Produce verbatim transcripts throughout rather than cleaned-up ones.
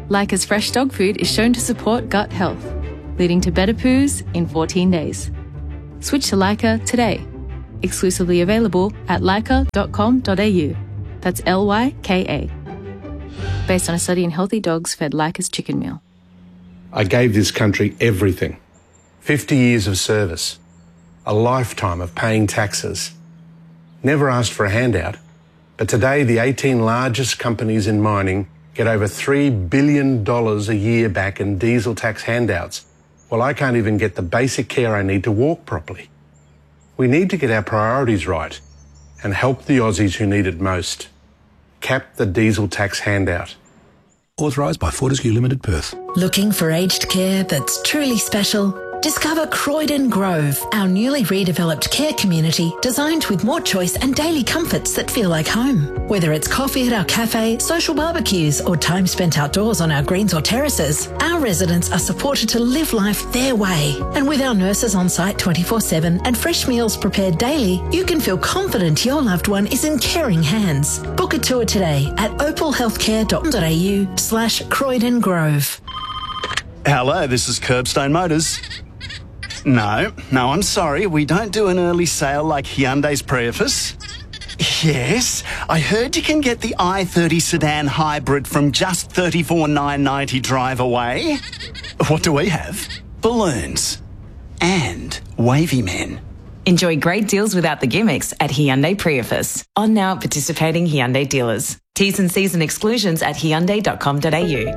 Leica's fresh dog food is shown to support gut health, leading to better poos in fourteen days. Switch to Leica today. Exclusively available at leica dot com dot a u. That's L Y K A. Based on a study in healthy dogs fed Leica's chicken meal. I gave this country everything. fifty years of service. A lifetime of paying taxes. Never asked for a handout. But today, the eighteen largest companies in mining get over three billion dollars a year back in diesel tax handouts. Well, I can't even get the basic care I need to walk properly. We need to get our priorities right and help the Aussies who need it most. Cap the diesel tax handout. Authorised by Fortescue Limited, Perth. Looking for aged care that's truly special? Discover Croydon Grove, our newly redeveloped care community designed with more choice and daily comforts that feel like home. Whether it's coffee at our cafe, social barbecues, or time spent outdoors on our greens or terraces, our residents are supported to live life their way. And with our nurses on site twenty-four seven and fresh meals prepared daily, you can feel confident your loved one is in caring hands. Book a tour today at opalhealthcare dot com dot a u slash Croydon Grove. Hello, this is Curbstone Motors. No, no, I'm sorry. We don't do an early sale like Hyundai's Prius. Yes, I heard you can get the i thirty sedan hybrid from just thirty-four thousand nine hundred ninety drive away. What do we have? Balloons. And wavy men. Enjoy great deals without the gimmicks at Hyundai Prius. On now at participating Hyundai dealers. T's and C's and exclusions at hyundai dot com dot a u.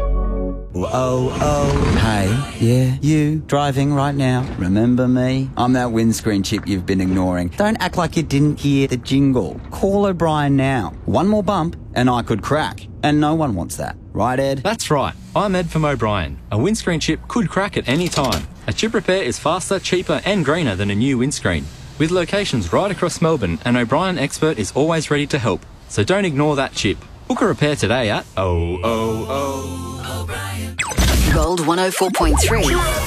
Oh, oh, hey, yeah, you, driving right now, remember me? I'm that windscreen chip you've been ignoring. Don't act like you didn't hear the jingle. Call O'Brien now. One more bump and I could crack. And no one wants that. Right, Ed? That's right. I'm Ed from O'Brien. A windscreen chip could crack at any time. A chip repair is faster, cheaper and greener than a new windscreen. With locations right across Melbourne, an O'Brien expert is always ready to help. So don't ignore that chip. Book a repair today at oh oh oh O'Brien. Gold one oh four point three.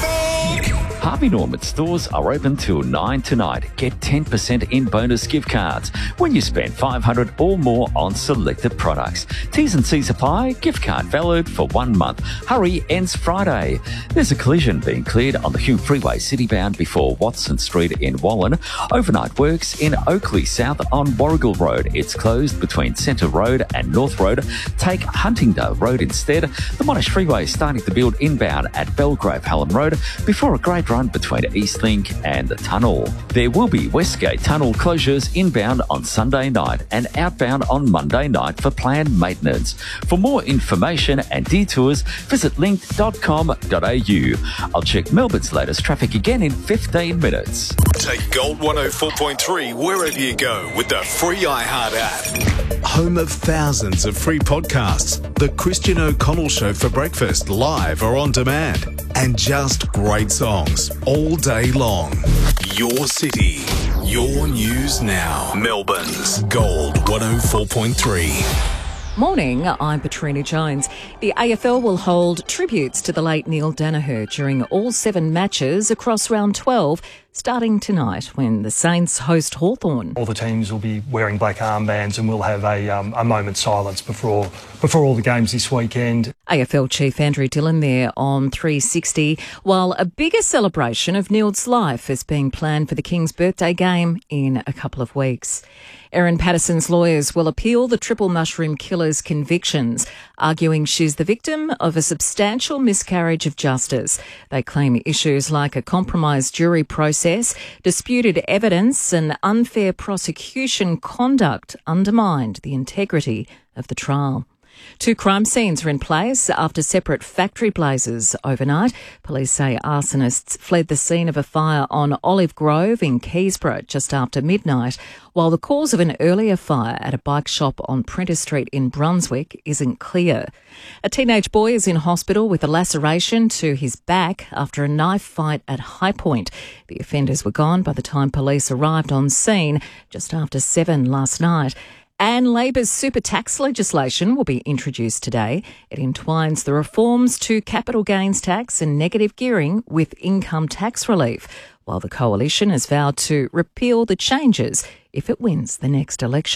Harvey Norman stores are open till nine tonight. Get ten percent in bonus gift cards when you spend five hundred dollars or more on selected products. T's and C's apply. Gift card valid for one month. Hurry, ends Friday. There's a collision being cleared on the Hume Freeway citybound before Watson Street in Wallen. Overnight works in Oakley South on Warrigal Road. It's closed between Centre Road and North Road. Take Huntingdale Road instead. The Monash Freeway is starting to build inbound at Belgrave Hallam Road before a grade run between Eastlink and the tunnel. There will be Westgate Tunnel closures inbound on Sunday night and outbound on Monday night for planned maintenance. For more information and detours, visit link dot com dot a u. I'll check Melbourne's latest traffic again in fifteen minutes. Take Gold one oh four point three wherever you go with the free iHeart app. Home of thousands of free podcasts. The Christian O'Connell Show for breakfast, live or on demand. And just great songs all day long. Your city, your news now. Melbourne's Gold one oh four point three. Morning, I'm Patrina Jones. The A F L will hold tributes to the late Neil Danaher during all seven matches across round twelve, starting tonight when the Saints host Hawthorn. All the teams will be wearing black armbands and we'll have a, um, a moment's silence before before all the games this weekend. A F L Chief Andrew Dillon there on three sixty, while a bigger celebration of Neil's life is being planned for the King's birthday game in a couple of weeks. Erin Patterson's lawyers will appeal the Triple Mushroom killer's convictions, arguing she's the victim of a substantial miscarriage of justice. They claim issues like a compromised jury process, disputed evidence and unfair prosecution conduct undermined the integrity of the trial. Two crime scenes are in place after separate factory blazes overnight. Police say arsonists fled the scene of a fire on Olive Grove in Keysborough just after midnight, while the cause of an earlier fire at a bike shop on Prentice Street in Brunswick isn't clear. A teenage boy is in hospital with a laceration to his back after a knife fight at High Point. The offenders were gone by the time police arrived on scene just after seven last night. And Labor's super tax legislation will be introduced today. It entwines the reforms to capital gains tax and negative gearing with income tax relief, while the coalition has vowed to repeal the changes if it wins the next election.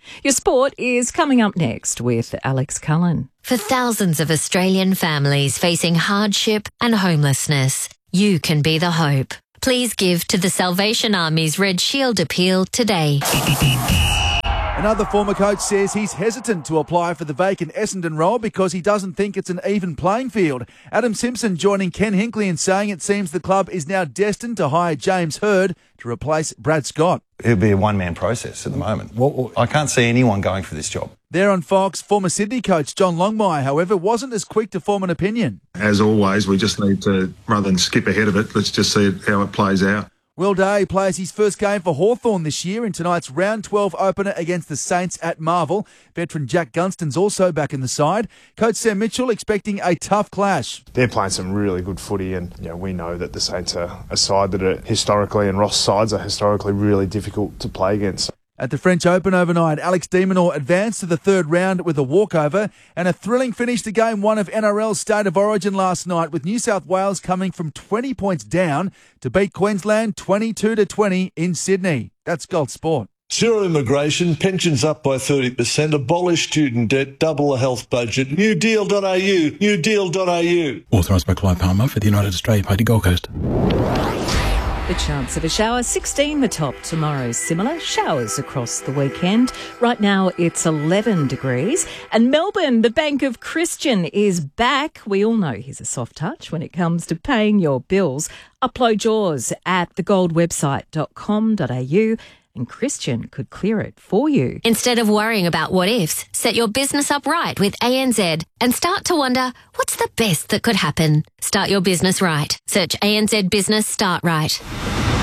Your sport is coming up next with Alex Cullen. For thousands of Australian families facing hardship and homelessness, you can be the hope. Please give to the Salvation Army's Red Shield appeal today. Another former coach says he's hesitant to apply for the vacant Essendon role because he doesn't think it's an even playing field. Adam Simpson joining Ken Hinkley in saying it seems the club is now destined to hire James Hird to replace Brad Scott. It'll be a one-man process at the moment. Well, I can't see anyone going for this job. There on Fox, former Sydney coach John Longmire, however, wasn't as quick to form an opinion. As always, we just need to, rather than skip ahead of it, let's just see how it plays out. Will Day plays his first game for Hawthorn this year in tonight's round twelve opener against the Saints at Marvel. Veteran Jack Gunston's also back in the side. Coach Sam Mitchell expecting a tough clash. They're playing some really good footy, and you know, we know that the Saints are a side that are historically, and Ross sides are historically really difficult to play against. At the French Open overnight, Alex de Minaur advanced to the third round with a walkover and a thrilling finish to Game one of N R L's State of Origin last night, with New South Wales coming from twenty points down to beat Queensland twenty-two to twenty in Sydney. That's Gold Sport. Zero immigration, pensions up by thirty percent, abolish student debt, double the health budget, new deal dot a u, new deal dot a u. Authorised by Clive Palmer for the United Australia Party Gold Coast. The chance of a shower, sixteen the top. Tomorrow, similar showers across the weekend. Right now, it's eleven degrees. And Melbourne, the Bank of Christian, is back. We all know he's a soft touch when it comes to paying your bills. Upload yours at the gold website dot com dot a u. And Christian could clear it for you. Instead of worrying about what ifs, set your business up right with A N Z and start to wonder, what's the best that could happen? Start your business right. Search A N Z Business Start Right.